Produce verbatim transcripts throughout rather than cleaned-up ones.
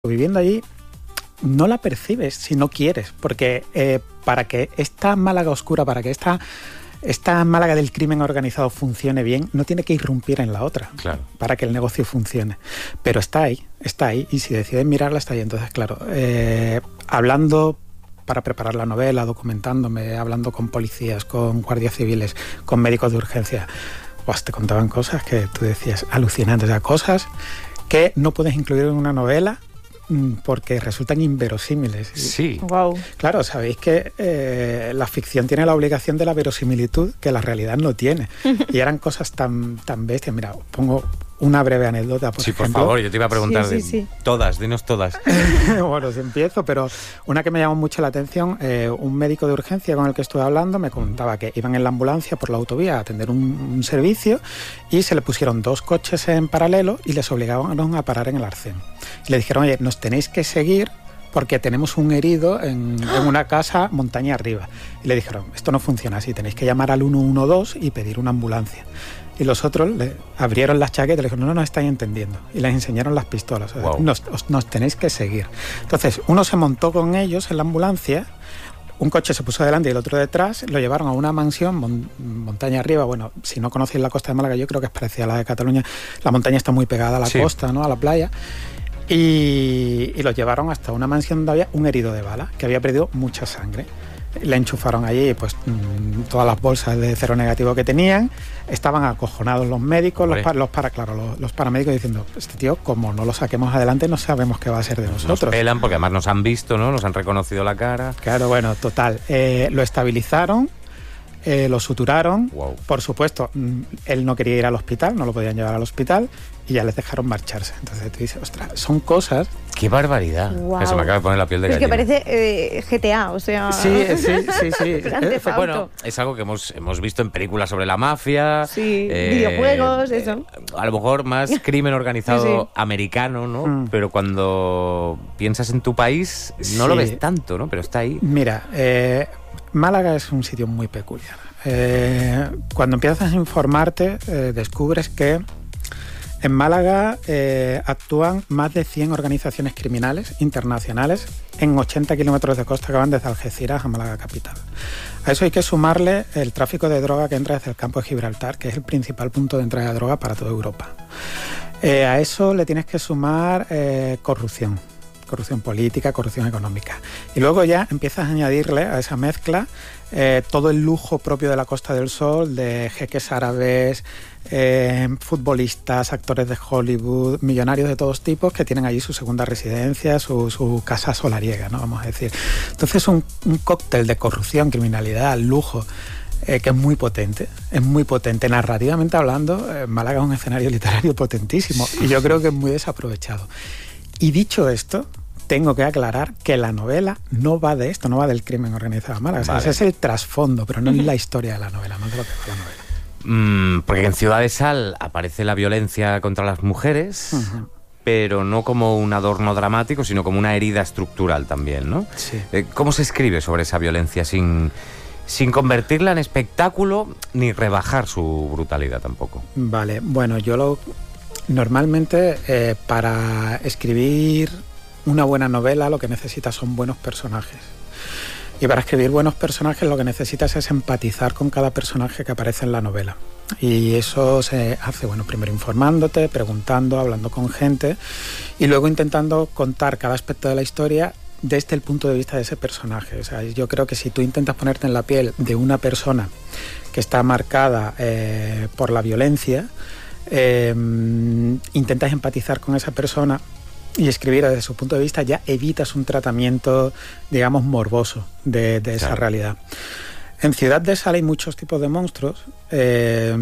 viviendo allí no la percibes si no quieres, porque eh, para que esta Málaga oscura, para que esta, esta Málaga del crimen organizado funcione bien, no tiene que irrumpir en la otra, claro, para que el negocio funcione. Pero está ahí, está ahí, y si deciden mirarla, está ahí. Entonces, claro, eh, hablando para preparar la novela, documentándome, hablando con policías, con guardias civiles, con médicos de urgencia, pues te contaban cosas que tú decías alucinantes, o sea, cosas que no puedes incluir en una novela porque resultan inverosímiles. Sí. Wow. Claro, sabéis que eh, la ficción tiene la obligación de la verosimilitud que la realidad no tiene. Y eran cosas tan, tan bestias. Mira, os pongo una breve anécdota, por sí, ejemplo. por favor, yo te iba a preguntar Sí, de sí, sí. todas, dinos todas. Bueno, si empiezo, pero una que me llamó mucho la atención, eh, un médico de urgencia con el que estuve hablando me contaba que iban en la ambulancia por la autovía a atender un, un servicio y se le pusieron dos coches en paralelo y les obligaron a parar en el arcén. Y le dijeron, oye, nos tenéis que seguir porque tenemos un herido en, en una casa montaña arriba. Y le dijeron, esto no funciona así, tenéis que llamar al uno uno dos y pedir una ambulancia. Y los otros le abrieron las chaquetas y le dijeron, no, no estáis entendiendo. Y les enseñaron las pistolas. O sea, wow. nos, os, nos tenéis que seguir. Entonces, uno se montó con ellos en la ambulancia, un coche se puso delante y el otro detrás, lo llevaron a una mansión, mon, montaña arriba. Bueno, si no conocéis la costa de Málaga, yo creo que es parecida a la de Cataluña. La montaña está muy pegada a la sí. costa, ¿no? A la playa. Y, y los llevaron hasta una mansión donde había un herido de bala, que había perdido mucha sangre. Le enchufaron allí pues todas las bolsas de cero negativo que tenían. Estaban acojonados los médicos, los, los, para, claro, los, los paramédicos diciendo, este tío, como no lo saquemos adelante, no sabemos qué va a ser de nosotros. Nos pelan porque además nos han visto, ¿no? Nos han reconocido la cara. Claro, bueno, total. Eh, lo estabilizaron, eh, lo suturaron. Wow. Por supuesto, él no quería ir al hospital, no lo podían llevar al hospital y ya les dejaron marcharse. Entonces tú dices, ostras, son cosas... ¡Qué barbaridad! Wow. Que se me acaba de poner la piel de Es gallina. que parece eh, G T A, o sea... Sí, sí, sí, sí. Grand Theft Auto. Bueno, es algo que hemos, hemos visto en películas sobre la mafia. Sí, eh, videojuegos, eso. Eh, a lo mejor más crimen organizado Sí, sí. americano, ¿no? Mm. Pero cuando piensas en tu país, no Sí. lo ves tanto, ¿no? Pero está ahí. Mira, eh, Málaga es un sitio muy peculiar. Eh, cuando empiezas a informarte, eh, descubres que en Málaga eh, actúan más de cien organizaciones criminales internacionales en ochenta kilómetros de costa que van desde Algeciras a Málaga capital. A eso hay que sumarle el tráfico de droga que entra desde el campo de Gibraltar, que es el principal punto de entrada de droga para toda Europa. Eh, a eso le tienes que sumar eh, corrupción. corrupción política, corrupción económica. Y luego ya empiezas a añadirle a esa mezcla eh, todo el lujo propio de la Costa del Sol, de jeques árabes, eh, futbolistas, actores de Hollywood, millonarios de todos tipos que tienen allí su segunda residencia, su, su casa solariega, ¿no? Vamos a decir. Entonces un, un cóctel de corrupción, criminalidad, lujo, Eh, que es muy potente, es muy potente. Narrativamente hablando, eh, Málaga es un escenario literario potentísimo y yo creo que es muy desaprovechado. Y dicho esto, tengo que aclarar que la novela no va de esto, no va del crimen organizado en Málaga. Vale. O sea, ese es el trasfondo, pero no es la historia de la novela, no es de lo que va la novela. Mm, porque en Ciudad de Sal aparece la violencia contra las mujeres, uh-huh. pero no como un adorno dramático, sino como una herida estructural también, ¿no? Sí. Eh, ¿Cómo se escribe sobre esa violencia sin... sin convertirla en espectáculo ni rebajar su brutalidad tampoco? Vale, bueno, yo lo normalmente eh, para escribir una buena novela lo que necesitas son buenos personajes. Y para escribir buenos personajes lo que necesitas es empatizar con cada personaje que aparece en la novela. Y eso se hace, bueno, primero informándote, preguntando, hablando con gente y luego intentando contar cada aspecto de la historia desde el punto de vista de ese personaje. O sea, yo creo que si tú intentas ponerte en la piel de una persona que está marcada eh, por la violencia, eh, intentas empatizar con esa persona y escribir desde su punto de vista, ya evitas un tratamiento, digamos, morboso de, de esa claro. realidad. En Ciudad de Sal hay muchos tipos de monstruos, eh,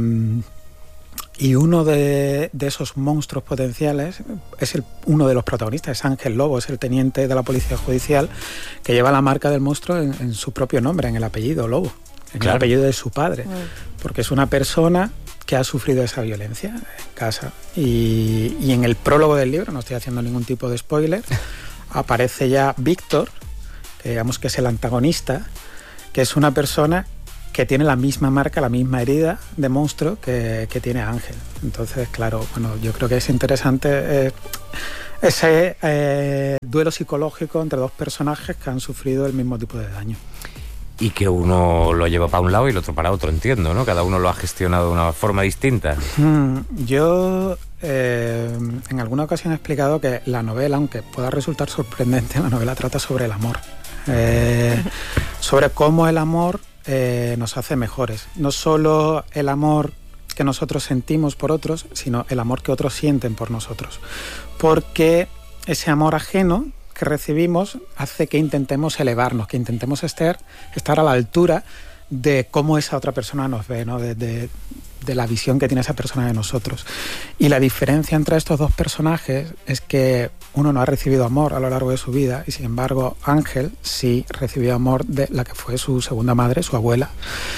y uno de, de esos monstruos potenciales es el, uno de los protagonistas, es Ángel Lobo, es el teniente de la Policía Judicial que lleva la marca del monstruo en, en su propio nombre, en el apellido Lobo, en claro. el apellido de su padre, mm. porque es una persona que ha sufrido esa violencia en casa. Y, y en el prólogo del libro, no estoy haciendo ningún tipo de spoiler, aparece ya Víctor, que digamos que es el antagonista, que es una persona que tiene la misma marca, la misma herida de monstruo que, que tiene Ángel. Entonces, claro, bueno, yo creo que es interesante eh, Ese eh, duelo psicológico entre dos personajes que han sufrido el mismo tipo de daño. Y que uno lo lleva para un lado y el otro para otro, entiendo, ¿no? Cada uno lo ha gestionado de una forma distinta. Hmm, yo eh, en alguna ocasión he explicado que la novela, aunque pueda resultar sorprendente, la novela trata sobre el amor. Eh, sobre cómo el amor eh, nos hace mejores. No solo el amor que nosotros sentimos por otros, sino el amor que otros sienten por nosotros. Porque ese amor ajeno que recibimos hace que intentemos elevarnos, que intentemos estar, estar a la altura de cómo esa otra persona nos ve, ¿no? de, de, de la visión que tiene esa persona de nosotros. Y la diferencia entre estos dos personajes es que uno no ha recibido amor a lo largo de su vida y sin embargo Ángel sí recibió amor de la que fue su segunda madre, su abuela.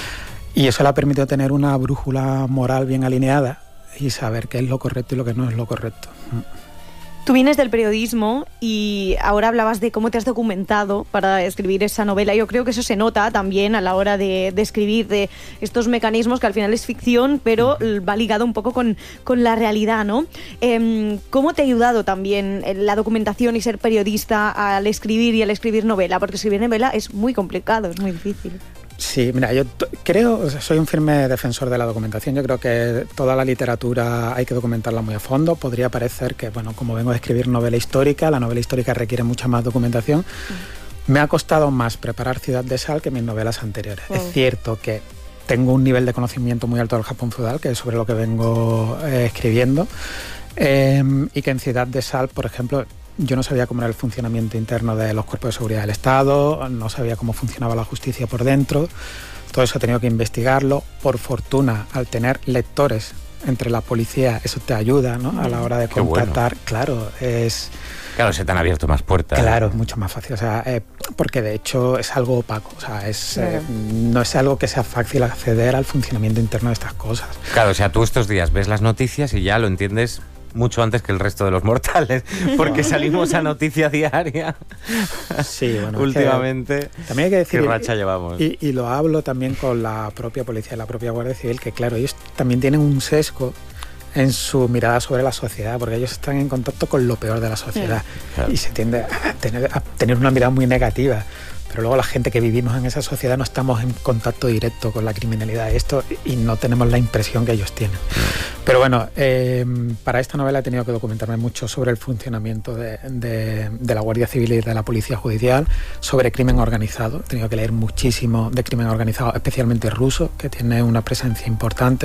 Y eso le ha permitido tener una brújula moral bien alineada y saber qué es lo correcto y lo que no es lo correcto. Tú vienes del periodismo y ahora hablabas de cómo te has documentado para escribir esa novela. Yo creo que eso se nota también a la hora de, de escribir, de estos mecanismos que al final es ficción, pero va ligado un poco con, con la realidad, ¿no? Eh, ¿Cómo te ha ayudado también la documentación y ser periodista al escribir y al escribir novela? Porque escribir novela es muy complicado, es muy difícil. Sí, mira, yo t- creo, o sea, soy un firme defensor de la documentación. Yo creo que toda la literatura hay que documentarla muy a fondo. Podría parecer que, bueno, como vengo de escribir novela histórica, la novela histórica requiere mucha más documentación. Mm. Me ha costado más preparar Ciudad de Sal que mis novelas anteriores. Oh. Es cierto que tengo un nivel de conocimiento muy alto del Japón feudal, que es sobre lo que vengo eh, escribiendo, eh, y que en Ciudad de Sal, por ejemplo, yo no sabía cómo era el funcionamiento interno de los cuerpos de seguridad del Estado, no sabía cómo funcionaba la justicia por dentro, todo eso he tenido que investigarlo. Por fortuna, al tener lectores entre la policía, eso te ayuda, ¿no? A la hora de contactar, bueno. Claro, es... Claro, se te han abierto más puertas. Claro, es mucho más fácil, o sea, eh, porque de hecho es algo opaco, o sea, es, eh, no es algo que sea fácil acceder al funcionamiento interno de estas cosas. Claro, o sea, tú estos días ves las noticias y ya lo entiendes mucho antes que el resto de los mortales, porque salimos a noticia diaria. Sí, bueno, últimamente. Es que también hay que decir, qué racha llevamos. Y, y lo hablo también con la propia policía, la propia Guardia Civil, que claro, ellos también tienen un sesgo en su mirada sobre la sociedad, porque ellos están en contacto con lo peor de la sociedad, sí, claro. Y se tiende a tener, a tener una mirada muy negativa. Pero luego la gente que vivimos en esa sociedad no estamos en contacto directo con la criminalidad esto y no tenemos la impresión que ellos tienen. Pero bueno, eh, para esta novela he tenido que documentarme mucho sobre el funcionamiento de, de, de la Guardia Civil y de la Policía Judicial, sobre crimen organizado. He tenido que leer muchísimo de crimen organizado, especialmente ruso, que tiene una presencia importante.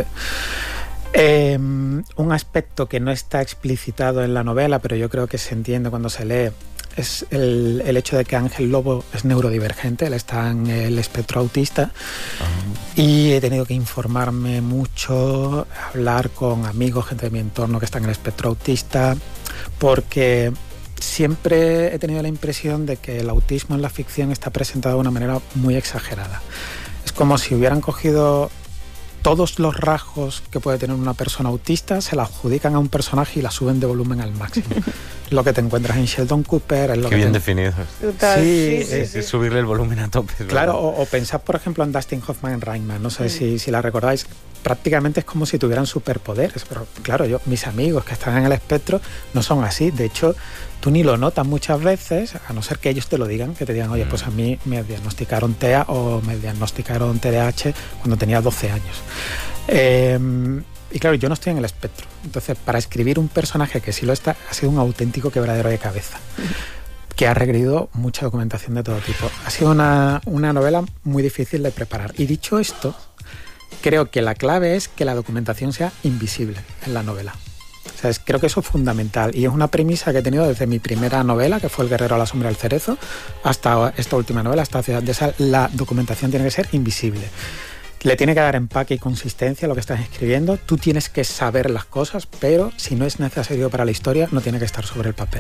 Eh, un aspecto que no está explicitado en la novela, pero yo creo que se entiende cuando se lee, es el, el hecho de que Ángel Lobo es neurodivergente, él está en el espectro autista. Uh-huh. Y he tenido que informarme mucho, hablar con amigos, gente de mi entorno que está en el espectro autista, porque siempre he tenido la impresión de que el autismo en la ficción está presentado de una manera muy exagerada. Es como si hubieran cogido todos los rasgos que puede tener una persona autista, se la adjudican a un personaje y la suben de volumen al máximo. Lo que te encuentras en Sheldon Cooper es lo Qué que bien te... definido. Total, sí, sí, sí, es, sí. es subirle el volumen a tope. Claro, o, o pensad, por ejemplo, en Dustin Hoffman en Rain Man. No sé mm. si, si la recordáis. Prácticamente es como si tuvieran superpoderes. Pero claro, yo, mis amigos que están en el espectro no son así. De hecho, tú ni lo notas muchas veces, a no ser que ellos te lo digan, que te digan, oye, pues a mí me diagnosticaron T E A o me diagnosticaron T D A H cuando tenía doce años. Eh, y claro, yo no estoy en el espectro. Entonces, para escribir un personaje que sí lo está, ha sido un auténtico quebradero de cabeza, que ha requerido mucha documentación de todo tipo. Ha sido una, una novela muy difícil de preparar. Y dicho esto, creo que la clave es que la documentación sea invisible en la novela. O sea, es, creo que eso es fundamental y es una premisa que he tenido desde mi primera novela, que fue El guerrero a la sombra del cerezo, hasta esta última novela, hasta Ciudad de Sal. La documentación tiene que ser invisible. Le tiene que dar empaque y consistencia a lo que estás escribiendo. Tú tienes que saber las cosas, pero si no es necesario para la historia, no tiene que estar sobre el papel.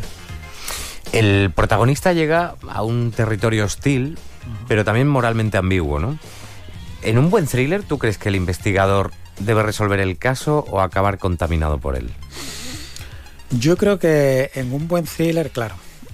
El protagonista llega a un territorio hostil, uh-huh. pero también moralmente ambiguo, ¿no? En un buen thriller, ¿tú crees que el investigador debe resolver el caso o acabar contaminado por él? Yo creo que en un buen thriller, claro.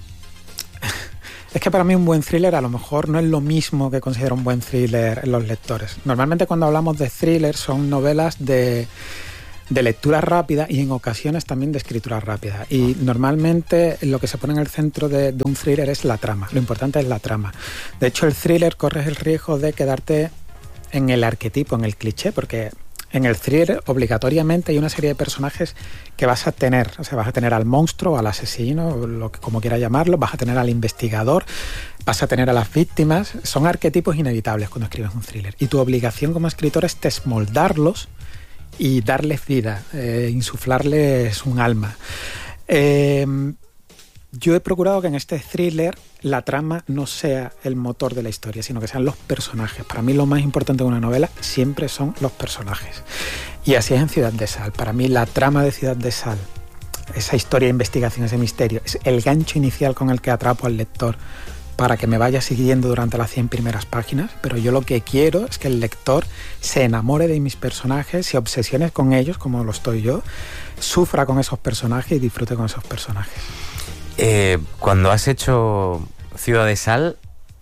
Es que para mí un buen thriller a lo mejor no es lo mismo que considero un buen thriller en los lectores. Normalmente cuando hablamos de thriller son novelas de, de lectura rápida y en ocasiones también de escritura rápida. Y normalmente lo que se pone en el centro de, de un thriller es la trama. Lo importante es la trama. De hecho, el thriller corres el riesgo de quedarte en el arquetipo, en el cliché, porque en el thriller obligatoriamente hay una serie de personajes que vas a tener. O sea, vas a tener al monstruo, al asesino, lo que, como quieras llamarlo, vas a tener al investigador, vas a tener a las víctimas. Son arquetipos inevitables cuando escribes un thriller. Y tu obligación como escritor es desmoldarlos y darles vida, eh, insuflarles un alma. Eh, yo he procurado que en este thriller la trama no sea el motor de la historia, sino que sean los personajes. Para mí lo más importante de una novela siempre son los personajes. Y así es en Ciudad de Sal. Para mí la trama de Ciudad de Sal, esa historia de investigación, ese misterio, es el gancho inicial con el que atrapo al lector para que me vaya siguiendo durante las cien primeras páginas, pero yo lo que quiero es que el lector se enamore de mis personajes, se obsesione con ellos, como lo estoy yo, sufra con esos personajes y disfrute con esos personajes. Eh, cuando has hecho Ciudad de Sal,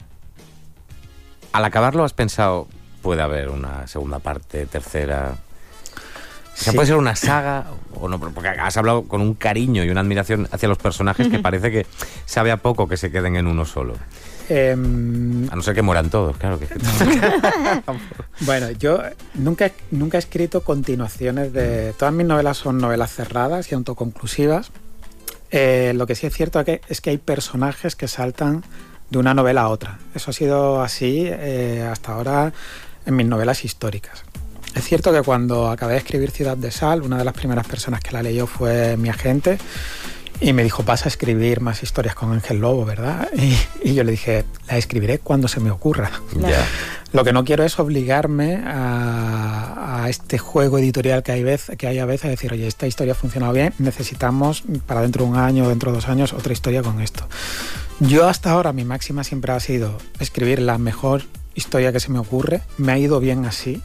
al acabarlo has pensado, puede haber una segunda parte, tercera... O sea, Sí. puede ser una saga o no, porque has hablado con un cariño y una admiración hacia los personajes que parece que sabe a poco que se queden en uno solo. Eh, A no ser que mueran todos, claro que... bueno, yo nunca, he- nunca he escrito continuaciones de... Todas mis novelas son novelas cerradas y autoconclusivas. Eh, lo que sí es cierto es que, es que hay personajes que saltan de una novela a otra. Eso ha sido así eh, hasta ahora en mis novelas históricas. Es cierto que cuando acabé de escribir Ciudad de Sal, una de las primeras personas que la leyó fue mi agente y me dijo, vas a escribir más historias con Ángel Lobo, ¿verdad? Y, y yo le dije, las escribiré cuando se me ocurra. Ya. Lo que no quiero es obligarme a, a este juego editorial que hay, vez, que hay a veces, a decir, oye, esta historia ha funcionado bien, necesitamos para dentro de un año, dentro de dos años, otra historia con esto. Yo hasta ahora mi máxima siempre ha sido escribir la mejor historia que se me ocurre, me ha ido bien así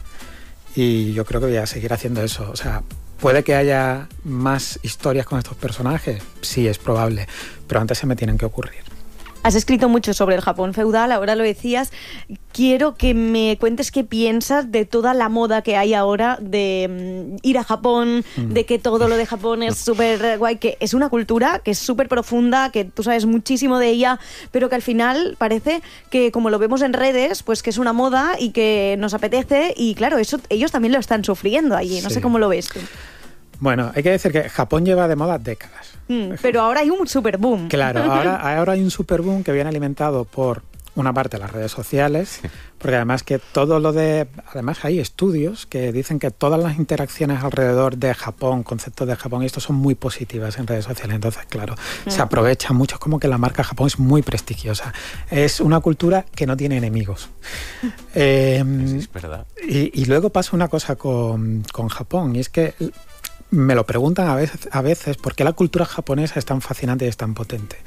y yo creo que voy a seguir haciendo eso. O sea, ¿puede que haya más historias con estos personajes? Sí, es probable, pero antes se me tienen que ocurrir. Has escrito mucho sobre el Japón feudal, ahora lo decías. Quiero que me cuentes qué piensas de toda la moda que hay ahora de mm, ir a Japón, mm. de que todo lo de Japón es súper guay, que es una cultura que es súper profunda, que tú sabes muchísimo de ella, pero que al final parece que, como lo vemos en redes, pues que es una moda y que nos apetece, y claro, eso ellos también lo están sufriendo allí. No Sí. sé cómo lo ves tú. Bueno, hay que decir que Japón lleva de moda décadas. Mm, pero ahora hay un super boom. Claro, ahora, ahora hay un super boom que viene alimentado por una parte las redes sociales, sí. porque además que todo lo de... Además hay estudios que dicen que todas las interacciones alrededor de Japón, conceptos de Japón, y esto son muy positivas en redes sociales. Entonces, claro, mm. se aprovecha mucho. Es como que la marca Japón es muy prestigiosa. Es una cultura que no tiene enemigos. eh, sí, es verdad. Y, y luego pasa una cosa con, con Japón, y es que... Me lo preguntan a veces, a veces por qué la cultura japonesa es tan fascinante y es tan potente.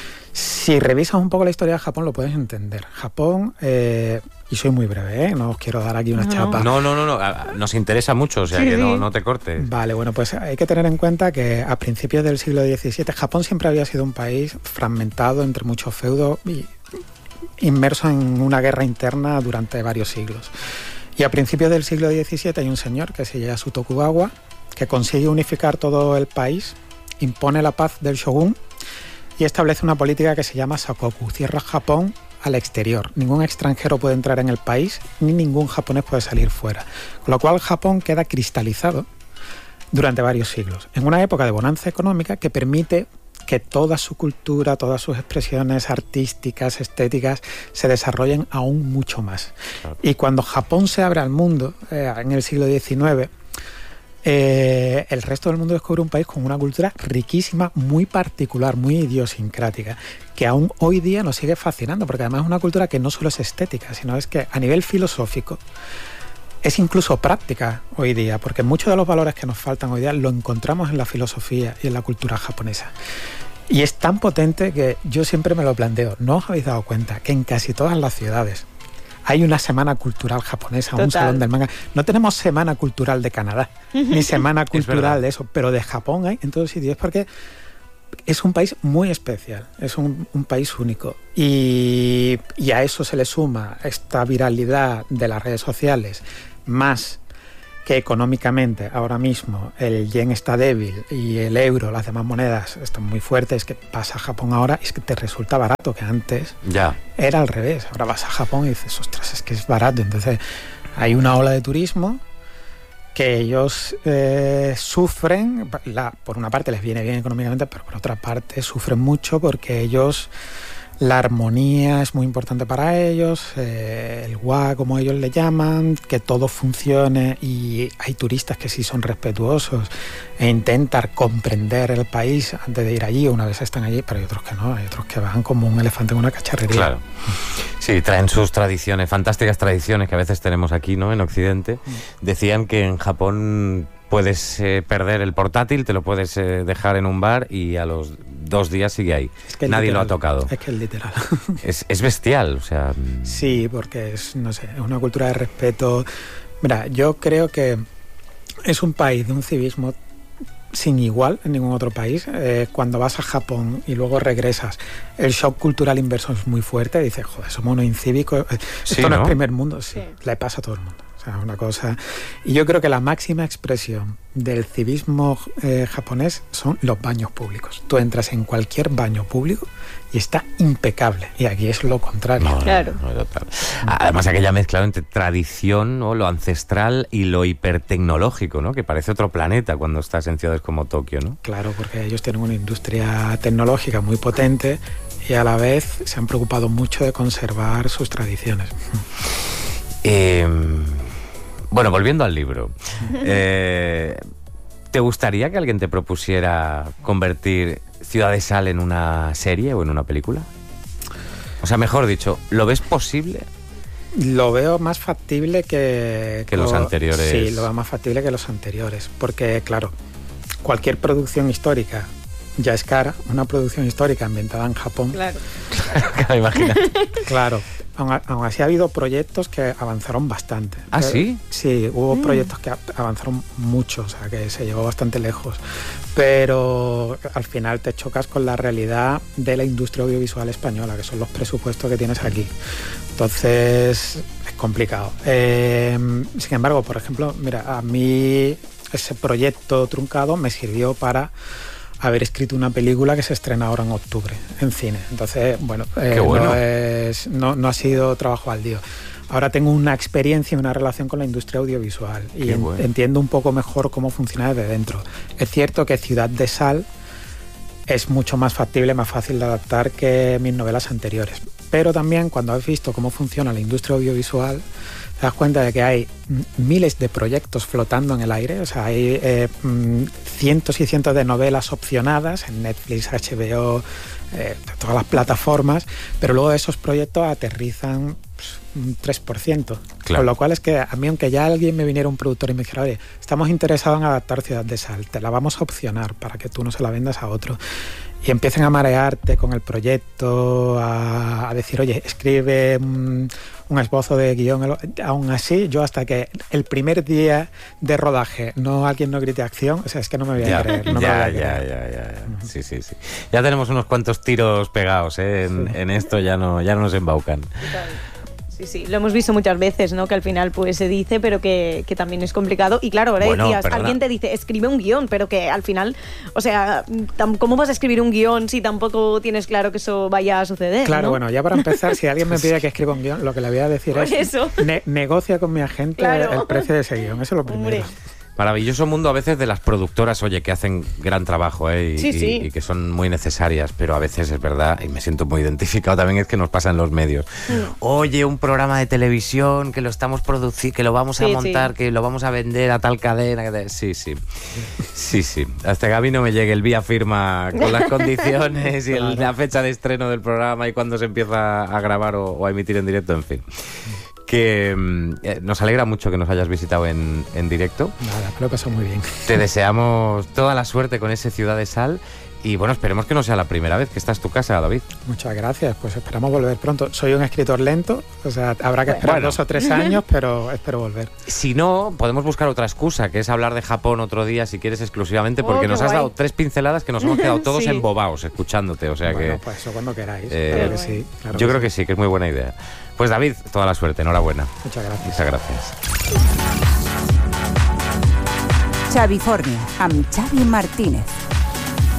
Si revisas un poco la historia de Japón lo puedes entender. Japón, eh, y soy muy breve, ¿eh? No os quiero dar aquí una no. chapa. No, no, no, no, nos interesa mucho, o sea sí, que no, no te cortes. Vale, bueno, pues hay que tener en cuenta que a principios del siglo diecisiete Japón siempre había sido un país fragmentado entre muchos feudos y inmerso en una guerra interna durante varios siglos. Y a principios del siglo diecisiete hay un señor que se llama Yasuto Tokugawa, que consigue unificar todo el país, impone la paz del shogun y establece una política que se llama Sakoku, cierra Japón al exterior. Ningún extranjero puede entrar en el país, ni ningún japonés puede salir fuera. Con lo cual Japón queda cristalizado durante varios siglos, en una época de bonanza económica que permite que toda su cultura, todas sus expresiones artísticas, estéticas, se desarrollen aún mucho más. Claro. Y cuando Japón se abre al mundo, eh, en el siglo diecinueve, Eh, el resto del mundo descubre un país con una cultura riquísima, muy particular, muy idiosincrática, que aún hoy día nos sigue fascinando, porque además es una cultura que no solo es estética, sino es que a nivel filosófico es incluso práctica hoy día, porque muchos de los valores que nos faltan hoy día lo encontramos en la filosofía y en la cultura japonesa. Y es tan potente que yo siempre me lo planteo. ¿No os habéis dado cuenta que en casi todas las ciudades hay una semana cultural japonesa, Total. un salón del manga? No tenemos semana cultural de Canadá, ni semana cultural de eso, pero de Japón hay en todos sitios. Es porque es un país muy especial, es un, un país único. Y, y a eso se le suma esta viralidad de las redes sociales, más que económicamente ahora mismo el yen está débil y el euro, las demás monedas están muy fuertes, que vas a Japón ahora y es que te resulta barato, que antes ya era al revés. Ahora vas a Japón y dices, ostras, es que es barato. Entonces hay una ola de turismo que ellos eh, sufren, la, por una parte les viene bien económicamente, pero por otra parte sufren mucho porque ellos... La armonía es muy importante para ellos, eh, el wa, como ellos le llaman, que todo funcione, y hay turistas que sí son respetuosos e intentan comprender el país antes de ir allí, una vez están allí, pero hay otros que no, hay otros que van como un elefante en una cacharrería. Claro. Sí, traen sus tradiciones, fantásticas tradiciones que a veces tenemos aquí, ¿no?, en Occidente. Decían que en Japón puedes eh, perder el portátil, te lo puedes eh, dejar en un bar y a los dos días sigue ahí. Es que nadie literal, lo ha tocado. Es que es literal. Es, es bestial, o sea... Sí, porque es, no sé, es una cultura de respeto. Mira, yo creo que es un país de un civismo sin igual en ningún otro país. Eh, cuando vas a Japón y luego regresas, el shock cultural inverso es muy fuerte. Dices, joder, somos unos incívicos. Sí, Esto no, ¿no? es primer mundo. Sí, Sí. le pasa a todo el mundo. O sea, una cosa... Y yo creo que la máxima expresión del civismo eh, japonés son los baños públicos. Tú entras en cualquier baño público y está impecable. Y aquí es lo contrario. No, Claro. no, no, total. Además, aquella mezcla entre tradición, ¿no?, lo ancestral y lo hipertecnológico, ¿no?, que parece otro planeta cuando estás en ciudades como Tokio, ¿no? Claro, porque ellos tienen una industria tecnológica muy potente y a la vez se han preocupado mucho de conservar sus tradiciones. Eh, bueno, volviendo al libro. Eh, ¿Te gustaría que alguien te propusiera convertir Ciudad de Sal en una serie o en una película? O sea, mejor dicho, ¿lo ves posible? Lo veo más factible que... Que los anteriores. Sí, lo veo más factible que los anteriores, porque claro, cualquier producción histórica ya es cara. Una producción histórica ambientada en Japón, Claro. Claro, imagínate. claro. Aún, a- aún así ha habido proyectos que avanzaron bastante. ¿Ah, Pero- sí? Sí, hubo Mm. proyectos que a- avanzaron mucho, o sea, que se llegó bastante lejos. Pero al final te chocas con la realidad de la industria audiovisual española, que son los presupuestos que tienes aquí. Entonces es complicado. Eh, sin embargo, por ejemplo, mira, a mí ese proyecto truncado me sirvió para haber escrito una película que se estrena ahora en octubre en cine. Entonces, bueno, eh, Qué bueno. No, es- no, no ha sido trabajo al día. Ahora tengo una experiencia y una relación con la industria audiovisual y Qué en- bueno. entiendo un poco mejor cómo funciona desde dentro. Es cierto que Ciudad de Sal es mucho más factible, más fácil de adaptar que mis novelas anteriores. Pero también cuando has visto cómo funciona la industria audiovisual, te das cuenta de que hay mm, miles de proyectos flotando en el aire. O sea, hay eh, mm, cientos y cientos de novelas opcionadas en Netflix, H B O, eh, de todas las plataformas, pero luego esos proyectos aterrizan pues, un tres por ciento. Claro. Con lo cual es que a mí, aunque ya alguien me viniera un productor y me dijera, oye, estamos interesados en adaptar Ciudad de Sal, te la vamos a opcionar para que tú no se la vendas a otro. Y empiecen a marearte con el proyecto, a, a decir, oye, escribe un, un esbozo de guión. Aún así, yo hasta que el primer día de rodaje no alguien no grite acción, o sea, es que no me voy a Ya, creer. No me ya, voy a ya, creer. ya, ya, ya. Sí, sí, sí. Ya tenemos unos cuantos tiros pegados, ¿eh? En, Sí. en esto ya no, ya no nos embaucan. Sí, sí, lo hemos visto muchas veces, ¿no? Que al final pues se dice, pero que, que también es complicado. Y claro, ahora Bueno, decías, perdona. alguien te dice, escribe un guión, pero que al final, o sea, tam- ¿cómo vas a escribir un guión si tampoco tienes claro que eso vaya a suceder? Claro, ¿no? bueno, ya para empezar, si alguien me pide que escriba un guión, lo que le voy a decir Por es eso. ne- negocia con mi agente Claro. el precio de ese guión, eso es lo primero. Hombre. Maravilloso mundo a veces de las productoras, oye, que hacen gran trabajo, ¿eh? Y, Sí, sí. y- y que son muy necesarias, pero a veces es verdad, y me siento muy identificado también, es que nos pasa en los medios. Oye, un programa de televisión que lo estamos produciendo, que lo vamos a Sí, montar, sí. que lo vamos a vender a tal cadena. que te- Sí, sí. Sí, sí. Hasta que a mí no me llegue el vía firma con las condiciones y el- la fecha de estreno del programa y cuándo se empieza a grabar o, o a emitir en directo, en fin. Que mm, eh, nos alegra mucho que nos hayas visitado en, en directo. Nada, me lo he pasado muy bien. Te deseamos toda la suerte con ese Ciudad de Sal y bueno, esperemos que no sea la primera vez que esta es tu casa, David. Muchas gracias, pues esperamos volver pronto. Soy un escritor lento, o sea, habrá que esperar Bueno. dos o tres años, pero espero volver. Si no, podemos buscar otra excusa, que es hablar de Japón otro día, si quieres exclusivamente, Oh, porque qué nos has guay. dado tres pinceladas que nos hemos quedado todos Sí. embobados escuchándote, o sea Bueno, que pues eso cuando queráis. eh, claro que Qué sí. claro yo creo que sí, que es muy buena idea. Pues David, toda la suerte, enhorabuena. Muchas gracias. Muchas gracias. Xavifornia, amb Xavi Martínez.